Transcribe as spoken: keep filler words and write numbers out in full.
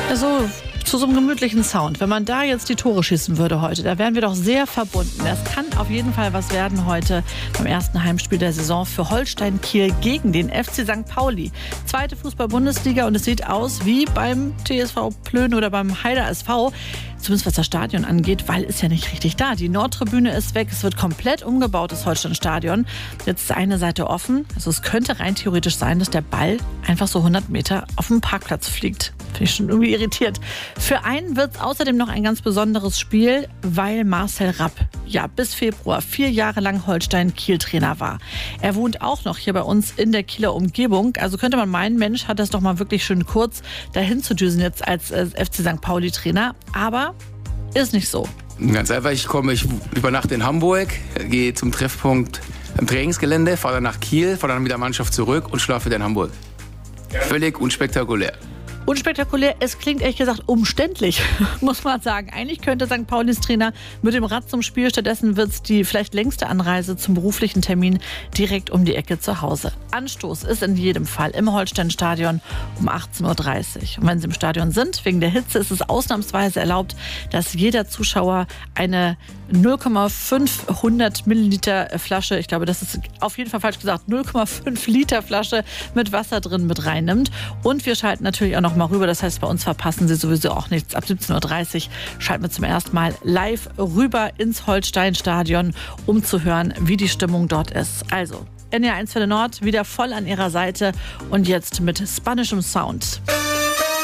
Also zu so einem gemütlichen Sound. Wenn man da jetzt die Tore schießen würde heute, da wären wir doch sehr verbunden. Es kann auf jeden Fall was werden heute beim ersten Heimspiel der Saison für Holstein Kiel gegen den F C Sankt Pauli. Zweite Fußball-Bundesliga und es sieht aus wie beim T S V Plön oder beim Heider S V. Zumindest was das Stadion angeht, weil ist ja nicht richtig da. Die Nordtribüne ist weg, es wird komplett umgebaut, das Holstein-Stadion. Jetzt ist eine Seite offen, also es könnte rein theoretisch sein, dass der Ball einfach so hundert Meter auf den Parkplatz fliegt. Finde ich schon irgendwie irritiert. Für einen wird es außerdem noch ein ganz besonderes Spiel, weil Marcel Rapp ja bis Februar vier Jahre lang Holstein-Kiel-Trainer war. Er wohnt auch noch hier bei uns in der Kieler Umgebung. Also könnte man meinen, Mensch, hat das doch mal wirklich schön kurz dahin zu düsen jetzt als äh, F C Sankt Pauli-Trainer. Aber ist nicht so. Ganz einfach, ich komme, ich übernachte in Hamburg, gehe zum Treffpunkt am Trainingsgelände, fahre dann nach Kiel, fahre dann mit der Mannschaft zurück und schlafe wieder in Hamburg. Völlig unspektakulär. Unspektakulär, es klingt ehrlich gesagt umständlich, muss man sagen. Eigentlich könnte Sankt Paulis Trainer mit dem Rad zum Spiel, stattdessen wird es die vielleicht längste Anreise zum beruflichen Termin direkt um die Ecke zu Hause. Anstoß ist in jedem Fall im Holstein-Stadion um achtzehn Uhr dreißig. Und wenn Sie im Stadion sind, wegen der Hitze, ist es ausnahmsweise erlaubt, dass jeder Zuschauer eine null Komma fünf Milliliter Flasche, ich glaube, das ist auf jeden Fall falsch gesagt, null Komma fünf Liter Flasche mit Wasser drin mit reinnimmt. Und wir schalten natürlich auch noch mal rüber, das heißt, bei uns verpassen Sie sowieso auch nichts. Ab siebzehn Uhr dreißig schalten wir zum ersten Mal live rüber ins Holstein-Stadion, um zu hören, wie die Stimmung dort ist. Also, N R eins für den Nord wieder voll an Ihrer Seite und jetzt mit spanischem Sound.